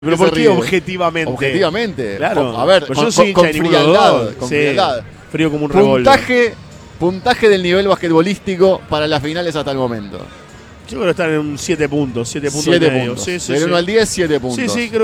¿Pero por qué objetivamente? Objetivamente. Claro. A ver, yo soy con hincha de ninguno de los frialdad. dos. Con Sí, frialdad. frío como un revólver. Puntaje del nivel basquetbolístico para las finales hasta el momento. Yo creo que están en un 7 puntos. 7 puntos. 7 puntos. Sí, sí, Del sí. 1 al 10, 7 puntos. Sí, sí, creo